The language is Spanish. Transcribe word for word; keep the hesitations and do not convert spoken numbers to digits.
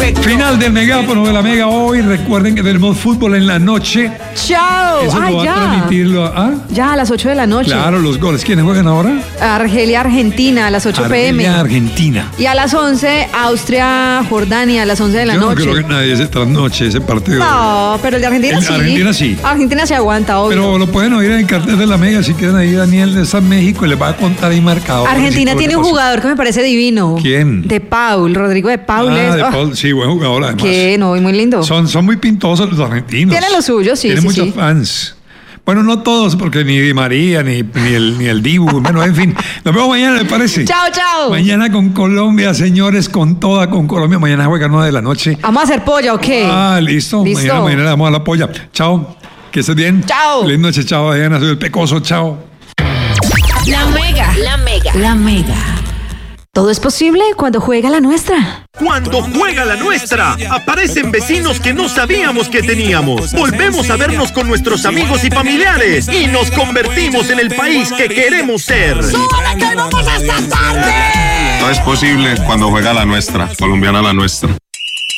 perfecto. Final del megáfono de la Mega hoy. Recuerden que tenemos fútbol en la noche. ¡Chao! Eso ¡Ay, lo va a ya! transmitirlo. ¿Ah? Ya, a las ocho de la noche. Claro, los goles. ¿Quiénes juegan ahora? Argelia, Argentina, a las ocho pe eme. Argelia, Argentina. Y a las once, Austria, Jordania, a las once de la Yo no noche. creo que nadie se trasnoche ese partido. No, pero el de Argentina El sí. Argentina sí. Argentina se aguanta, obvio. Pero lo pueden oír en el cartel de la Mega. Si quieren ahí, Daniel de San México, y les va a contar ahí marcado. Argentina tiene un jugador que me parece divino. ¿Quién? De Paul, Rodrigo de Paul. Ah, es, de oh, Paul, sí, buen jugador además. que no, y muy lindo. Son, son muy pintosos los argentinos. Tienen lo suyo, sí, Tienen sí, muchos sí. fans. Bueno, no todos, porque ni Di María, ni, ni, el, ni el Dibu, bueno, en fin. Nos vemos mañana, ¿le parece? Chao, chao. Mañana con Colombia, señores, con toda, con Colombia. Mañana juega nueve de la noche. ¿Vamos a hacer polla o qué? Ah, listo. Listo. Mañana, mañana le damos a la polla. Chao. Que estés bien. Chao. Feliz noche, chao, Diana. Soy el Pecoso, chao. La Mega. La Mega. La Mega. Todo es posible cuando juega la nuestra. Cuando juega la nuestra, aparecen vecinos que no sabíamos que teníamos. Volvemos a vernos con nuestros amigos y familiares y nos convertimos en el país que queremos ser. ¡Súbele que vamos hasta tarde! Todo es posible cuando juega la nuestra, colombiana la nuestra.